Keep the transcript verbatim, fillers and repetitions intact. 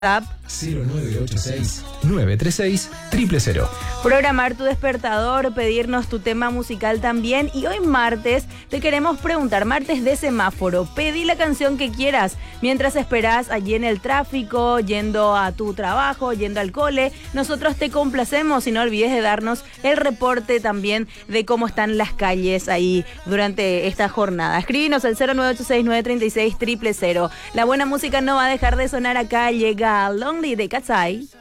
cero nueve ocho seis, nueve tres seis, cero cero cero. Programar tu despertador, pedirnos tu tema musical también. Y hoy martes te queremos preguntar, martes de semáforo, pedí la canción que quieras mientras esperás allí en el tráfico, yendo a tu trabajo, yendo al cole. Nosotros te complacemos y no olvides de darnos el reporte también de cómo están las calles ahí durante esta jornada. Escríbenos al cero nueve ocho seis, nueve tres seis, cero cero cero. La buena música no va a dejar de sonar acá. Llega Lonely de Cat's Eye.